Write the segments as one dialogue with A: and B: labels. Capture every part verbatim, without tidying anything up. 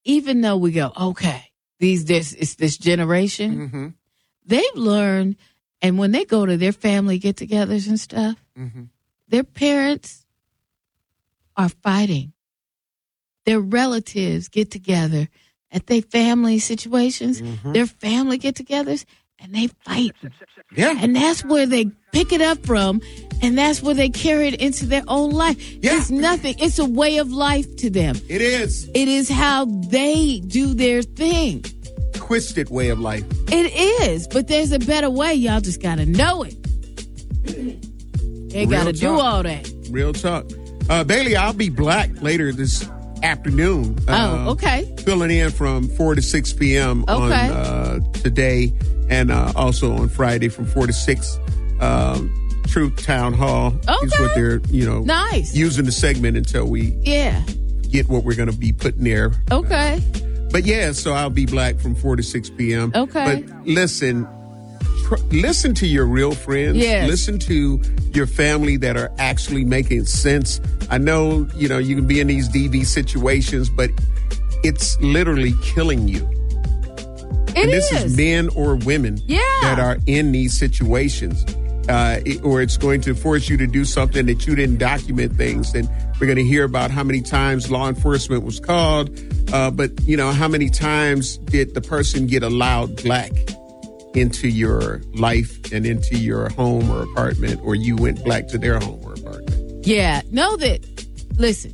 A: even though we go, okay, these this it's this generation,
B: Mm-hmm.
A: they've learned, and when they go to their family get-togethers and stuff,
B: Mm-hmm.
A: their parents are fighting. Their relatives get together at their family situations,
B: Mm-hmm.
A: their family get-togethers, and they fight.
B: Yeah.
A: And that's where they pick it up from, and that's where they carry it into their own life.
B: Yeah.
A: It's nothing. It's a way of life to them.
B: It is.
A: It is how they do their thing.
B: Twisted way of life.
A: It is, but there's a better way. Y'all just got to know it. They got to do
B: talk.
A: all that.
B: Real talk. Uh, Bailey, I'll be black later this afternoon. Uh,
A: Oh, okay.
B: Filling in from four to six p.m. on
A: Okay.
B: uh, today, and uh, also on Friday from four to six. Um, Truth Town Hall is
A: Okay.
B: what they're, you know,
A: Nice.
B: using the segment until we
A: Yeah.
B: get what we're going to be putting there.
A: Okay.
B: But yeah, so I'll be black from four to six p.m.
A: Okay.
B: But listen, tr- listen to your real friends.
A: Yes.
B: Listen to your family that are actually making sense. I know, you know, you can be in these D V situations, but it's literally killing you.
A: It
B: and this
A: is.
B: is men or women
A: Yeah.
B: that are in these situations. Uh, it- or it's going to force you to do something that you didn't document things. And we're going to hear about how many times law enforcement was called. Uh, but, you know, how many times did the person get allowed black into your life and into your home or apartment, or you went black to their home or apartment?
A: Yeah. Know that, listen,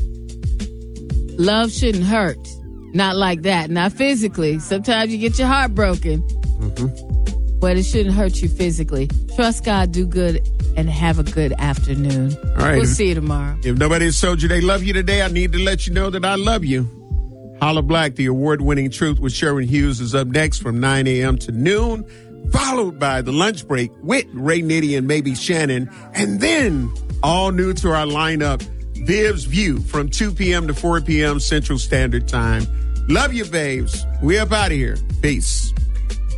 A: love shouldn't hurt. Not like that. Not physically. Sometimes you get your heart broken.
B: Mm-hmm.
A: But it shouldn't hurt you physically. Trust God, do good, and have a good afternoon.
B: All right.
A: We'll see you tomorrow.
B: If nobody has told you they love you today, I need to let you know that I love you. Holla Black, the award-winning Truth with Sherwin Hughes, is up next from nine a.m. to noon, followed by the lunch break with Ray Nitty and maybe Shannon. And then, all new to our lineup, Viv's View from two p.m. to four p.m. Central Standard Time. Love you, babes. We up out of here. Peace.